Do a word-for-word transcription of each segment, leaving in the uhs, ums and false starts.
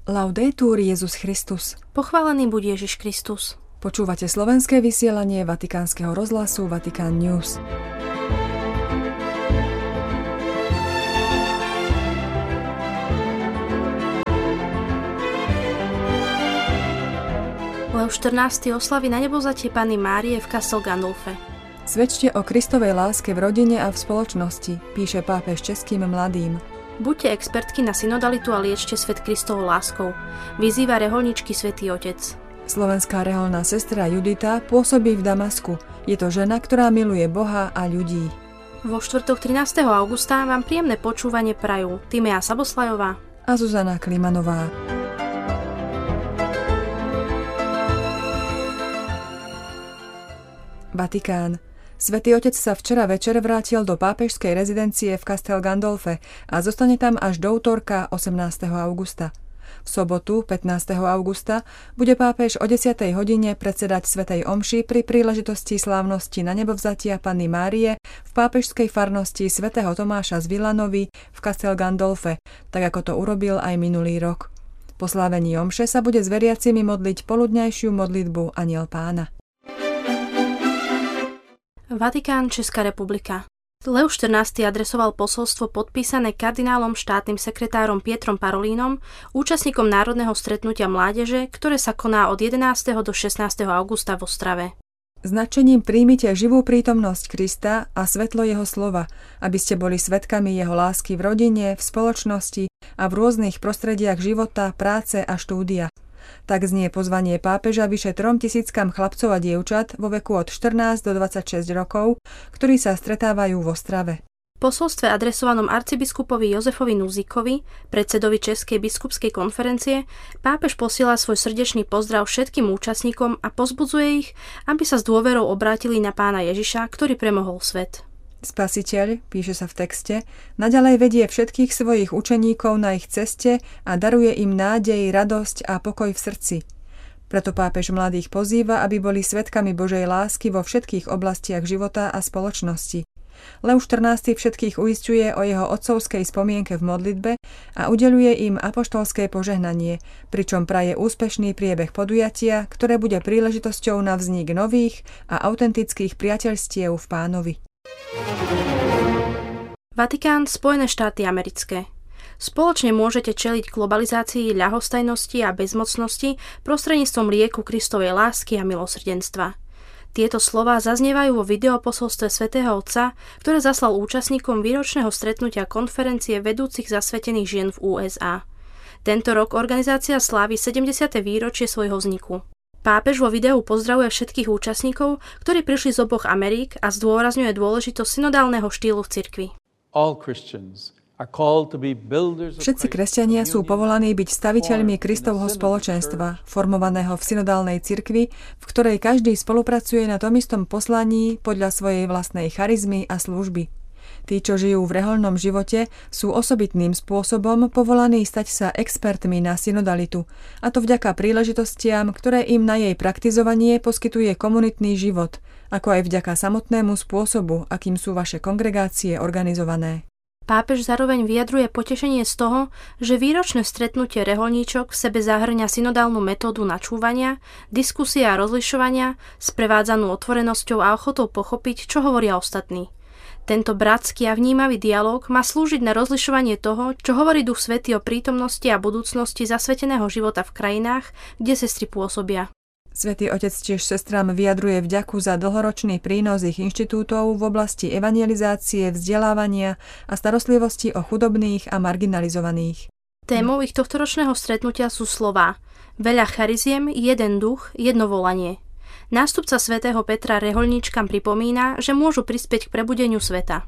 Laudetur Jesus Christus. Pochválený buď Ježiš Kristus. Počúvate slovenské vysielanie Vatikánskeho rozhlasu Vatikán News. Leo štrnásty oslaví na nebovzatie Panny Márie v Castel Gandolfe. Svedčte o Kristovej láske v rodine a v spoločnosti, píše pápež českým mladým. Buďte expertky na synodalitu a liečte svet Kristovou láskou, vyzýva reholničky Svätý Otec. Slovenská reholná sestra Judita pôsobí v Damasku. Je to žena, ktorá miluje Boha a ľudí. Vo štvrtok trinásteho augusta vám príjemné počúvanie prajú Timea Saboslajová a Zuzana Klimanová. Vatikán. Svätý Otec sa včera večer vrátil do pápežskej rezidencie v Castel Gandolfe a zostane tam až do utorka osemnásteho augusta. V sobotu pätnásteho augusta bude pápež o desiatej hodine predsedať svätej omši pri príležitosti slávnosti na nebovzatia Panny Márie v pápežskej farnosti svätého Tomáša z Villanovy v Castel Gandolfe, tak ako to urobil aj minulý rok. Po slávení omše sa bude s veriacimi modliť poludňajšiu modlitbu Anjel Pána. Vatikán, Česká republika. Leo štrnásty adresoval posolstvo podpísané kardinálom štátnym sekretárom Pietrom Parolínom, účastníkom národného stretnutia mládeže, ktoré sa koná od jedenásteho do šestnásteho augusta v Ostrave. Značením príjmite živú prítomnosť Krista a svetlo jeho slova, aby ste boli svedkami jeho lásky v rodine, v spoločnosti a v rôznych prostrediach života, práce a štúdia. Tak znie pozvanie pápeža vyše trom tisíckam chlapcov a dievčat vo veku od štrnásť do dvadsaťšesť rokov, ktorí sa stretávajú v Ostrave. V posolstve adresovanom arcibiskupovi Jozefovi Nuzíkovi, predsedovi Českej biskupskej konferencie, pápež posiela svoj srdečný pozdrav všetkým účastníkom a pozbudzuje ich, aby sa s dôverou obrátili na Pána Ježiša, ktorý premohol svet. Spasiteľ, píše sa v texte, naďalej vedie všetkých svojich učeníkov na ich ceste a daruje im nádej, radosť a pokoj v srdci. Preto pápež mladých pozýva, aby boli svedkami Božej lásky vo všetkých oblastiach života a spoločnosti. Leo štrnásty všetkých uisťuje o jeho otcovskej spomienke v modlitbe a udeľuje im apoštolské požehnanie, pričom praje úspešný priebeh podujatia, ktoré bude príležitosťou na vznik nových a autentických priateľstiev v Pánovi. Vatikán, Spojené štáty americké. Spoločne môžete čeliť globalizácii ľahostajnosti a bezmocnosti prostredníctvom lieku Kristovej lásky a milosrdenstva. Tieto slová zaznievajú vo videoposolstve svätého Otca, ktoré zaslal účastníkom výročného stretnutia konferencie vedúcich zasvetených žien v ú es á. Tento rok organizácia slávi sedemdesiate výročie svojho vzniku. Pápež vo videu pozdravuje všetkých účastníkov, ktorí prišli z oboch Amerik a zdôrazňuje dôležitosť synodálneho štýlu v cirkvi. Všetci kresťania sú povolaní byť staviteľmi Kristovho spoločenstva, formovaného v synodálnej cirkvi, v ktorej každý spolupracuje na tom istom poslaní podľa svojej vlastnej charizmy a služby. Tí, čo žijú v rehoľnom živote, sú osobitným spôsobom povolaní stať sa expertmi na synodalitu, a to vďaka príležitostiam, ktoré im na jej praktizovanie poskytuje komunitný život, ako aj vďaka samotnému spôsobu, akým sú vaše kongregácie organizované. Pápež zároveň vyjadruje potešenie z toho, že výročné stretnutie rehoľníčok v sebe zahŕňa synodálnu metódu načúvania, diskusie a rozlišovania, sprevádzanú otvorenosťou a ochotou pochopiť, čo hovoria ostatní. Tento bratský a vnímavý dialóg má slúžiť na rozlišovanie toho, čo hovorí Duch Svätý o prítomnosti a budúcnosti zasveteného života v krajinách, kde sestry pôsobia. Svätý Otec tiež sestrám vyjadruje vďaku za dlhoročný prínos ich inštitútov v oblasti evangelizácie, vzdelávania a starostlivosti o chudobných a marginalizovaných. Témou ich tohtoročného stretnutia sú slová: veľa chariziem, jeden duch, jedno volanie. Nástupca svätého Petra rehoľníčkam pripomína, že môžu prispieť k prebudeniu sveta.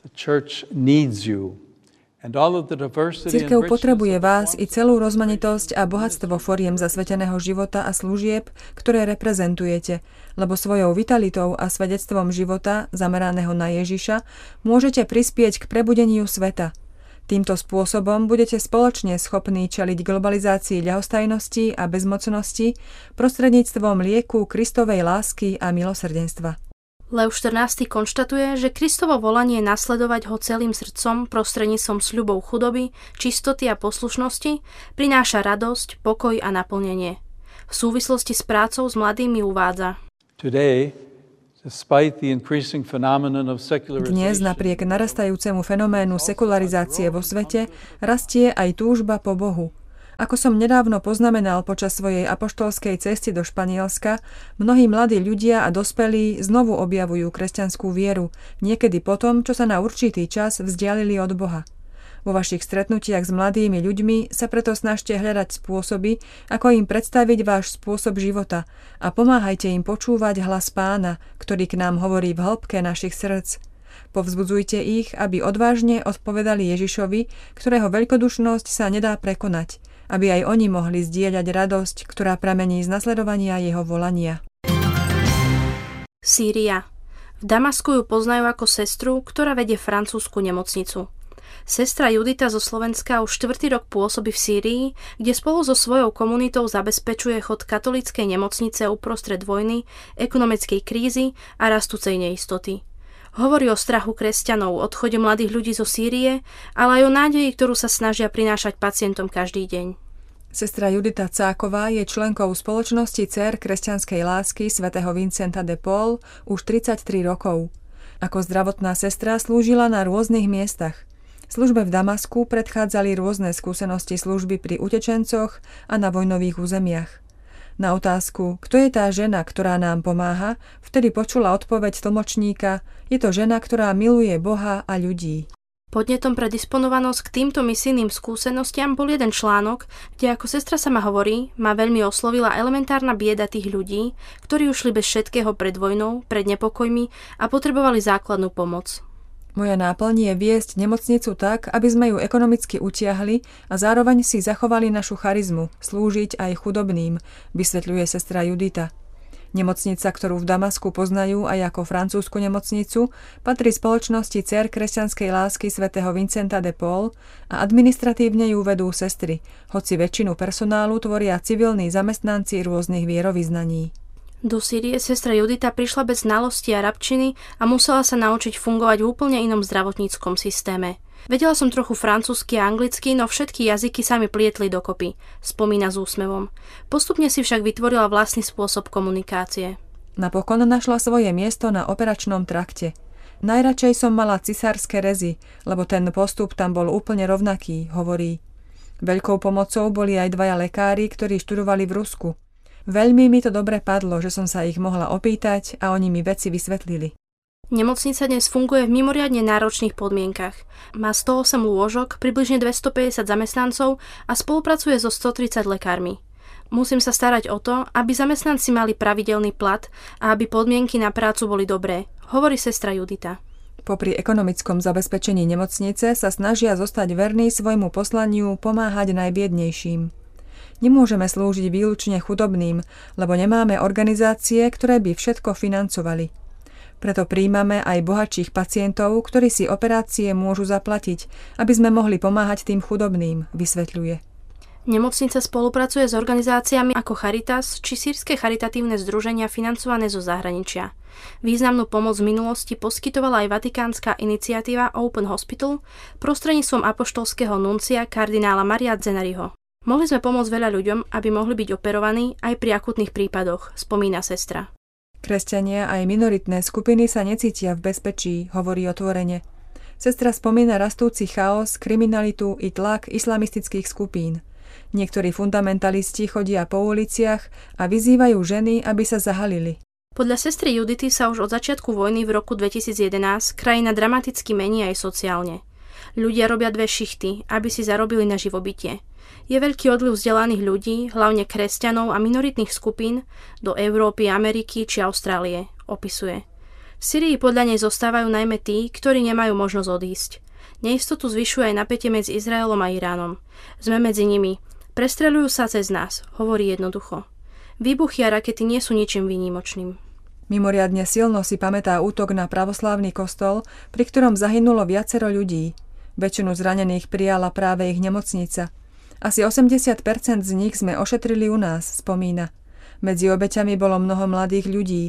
Cirkev potrebuje vás i celú rozmanitosť a bohatstvo foriem zasveteného života a služieb, ktoré reprezentujete, lebo svojou vitalitou a svedectvom života, zameraného na Ježiša, môžete prispieť k prebudeniu sveta. Týmto spôsobom budete spoločne schopní čeliť globalizácii ľahostajnosti a bezmocnosti prostredníctvom lieku Kristovej lásky a milosrdenstva. Leo štrnásty konštatuje, že Kristovo volanie nasledovať ho celým srdcom prostredníctvom sľubov chudoby, čistoty a poslušnosti prináša radosť, pokoj a naplnenie. V súvislosti s prácou s mladými uvádza: Dnes napriek narastajúcemu fenoménu sekularizácie vo svete rastie aj túžba po Bohu. Ako som nedávno poznamenal počas svojej apoštolskej cesty do Španielska, mnohí mladí ľudia a dospelí znovu objavujú kresťanskú vieru, niekedy potom, čo sa na určitý čas vzdialili od Boha. Vo vašich stretnutiach s mladými ľuďmi sa preto snažte hľadať spôsoby, ako im predstaviť váš spôsob života a pomáhajte im počúvať hlas Pána, ktorý k nám hovorí v hĺbke našich srdc. Povzbudzujte ich, aby odvážne odpovedali Ježišovi, ktorého veľkodušnosť sa nedá prekonať, aby aj oni mohli zdieľať radosť, ktorá pramení z nasledovania jeho volania. Sýria. V Damasku ju poznajú ako sestru, ktorá vedie francúzsku nemocnicu. Sestra Judita zo Slovenska už štvrtý rok pôsobí v Sýrii, kde spolu so svojou komunitou zabezpečuje chod katolíckej nemocnice uprostred vojny, ekonomickej krízy a rastúcej neistoty. Hovorí o strachu kresťanov, odchode mladých ľudí zo Sýrie, ale aj o nádeji, ktorú sa snažia prinášať pacientom každý deň. Sestra Judita Cáková je členkou spoločnosti Dcér kresťanskej lásky svätého Vincenta de Paul už tridsaťtri rokov. Ako zdravotná sestra slúžila na rôznych miestach. Službe v Damasku predchádzali rôzne skúsenosti služby pri utečencoch a na vojnových územiach. Na otázku, kto je tá žena, ktorá nám pomáha, vtedy počula odpoveď tlmočníka: je to žena, ktorá miluje Boha a ľudí. Podnetom pre disponovanosť k týmto misijným skúsenostiam bol jeden článok, kde, ako sestra sama hovorí, ma veľmi oslovila elementárna bieda tých ľudí, ktorí ušli bez všetkého pred vojnou, pred nepokojmi a potrebovali základnú pomoc. Moja náplň je viesť nemocnicu tak, aby sme ju ekonomicky utiahli a zároveň si zachovali našu charizmu, slúžiť aj chudobným, vysvetľuje sestra Judita. Nemocnica, ktorú v Damasku poznajú aj ako francúzsku nemocnicu, patrí spoločnosti Dcér kresťanskej lásky svätého Vincenta de Paul a administratívne ju vedú sestry, hoci väčšinu personálu tvoria civilní zamestnanci rôznych vierovyznaní. Do Sýrie sestra Judita prišla bez znalosti a rabčiny a musela sa naučiť fungovať v úplne inom zdravotníckom systéme. Vedela som trochu francúzsky a anglicky, no všetky jazyky sa mi plietli dokopy, spomína s úsmevom. Postupne si však vytvorila vlastný spôsob komunikácie. Napokon našla svoje miesto na operačnom trakte. Najradšej som mala cisárske rezy, lebo ten postup tam bol úplne rovnaký, hovorí. Veľkou pomocou boli aj dvaja lekári, ktorí študovali v Rusku. Veľmi mi to dobre padlo, že som sa ich mohla opýtať a oni mi veci vysvetlili. Nemocnica dnes funguje v mimoriadne náročných podmienkach. Má stoosemn lôžok, približne dvestopäťdesiat zamestnancov a spolupracuje so stotridsať lekármi. Musím sa starať o to, aby zamestnanci mali pravidelný plat a aby podmienky na prácu boli dobré, hovorí sestra Judita. Popri ekonomickom zabezpečení nemocnice sa snažia zostať verní svojmu poslaniu pomáhať najbiednejším. Nemôžeme slúžiť výlučne chudobným, lebo nemáme organizácie, ktoré by všetko financovali. Preto prijímame aj bohatších pacientov, ktorí si operácie môžu zaplatiť, aby sme mohli pomáhať tým chudobným, vysvetľuje. Nemocnica spolupracuje s organizáciami ako Charitas či sýrske charitatívne združenia financované zo zahraničia. Významnú pomoc v minulosti poskytovala aj vatikánska iniciatíva Open Hospital prostredníctvom apoštolského nuncia kardinála Maria Zenariho. Mohli sme pomôcť veľa ľuďom, aby mohli byť operovaní aj pri akutných prípadoch, spomína sestra. Kresťania aj minoritné skupiny sa necítia v bezpečí, hovorí otvorene. Sestra spomína rastúci chaos, kriminalitu i tlak islamistických skupín. Niektorí fundamentalisti chodia po uliciach a vyzývajú ženy, aby sa zahalili. Podľa sestry Judity sa už od začiatku vojny v roku dvetisícjedenásť krajina dramaticky mení aj sociálne. Ľudia robia dve šichty, aby si zarobili na živobytie. Je veľký odliv vzdelaných ľudí, hlavne kresťanov a minoritných skupín, do Európy, Ameriky či Austrálie, opisuje. V Sýrii podľa nej zostávajú najmä tí, ktorí nemajú možnosť odísť. Neistotu zvyšuje aj napätie medzi Izraelom a Iránom. Sme medzi nimi. Prestreľujú sa cez nás, hovorí jednoducho. Výbuchy a rakety nie sú ničím výnimočným. Mimoriadne silno si pamätá útok na pravoslávny kostol, pri ktorom zahynulo viacero ľudí. Väčšinu zranených prijala práve ich nemocnica. Asi osemdesiat percent z nich sme ošetrili u nás, spomína. Medzi obeťami bolo mnoho mladých ľudí.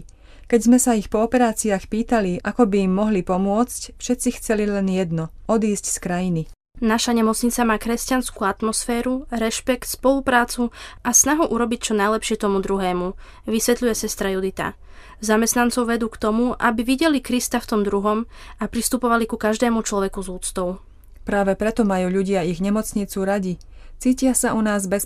Keď sme sa ich po operáciách pýtali, ako by im mohli pomôcť, všetci chceli len jedno – odísť z krajiny. Naša nemocnica má kresťanskú atmosféru, rešpekt, spoluprácu a snahu urobiť čo najlepšie tomu druhému, vysvetľuje sestra Judita. Zamestnancov vedú k tomu, aby videli Krista v tom druhom a pristupovali ku každému človeku s úctou. Práve preto majú ľudia ich nemocnicu radi. Cítia sa u nás bez